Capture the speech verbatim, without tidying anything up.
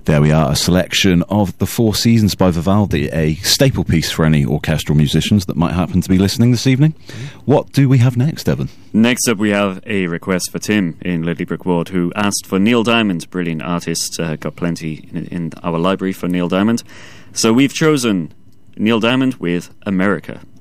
There we are, a selection of The Four Seasons by Vivaldi, a staple piece for any orchestral musicians that might happen to be listening this evening. What do we have next, Evan? Next up we have a request for Tim in Ledley-Brick Ward, who asked for Neil Diamond, brilliant artist, uh, got plenty in, in our library for Neil Diamond. So we've chosen Neil Diamond with America.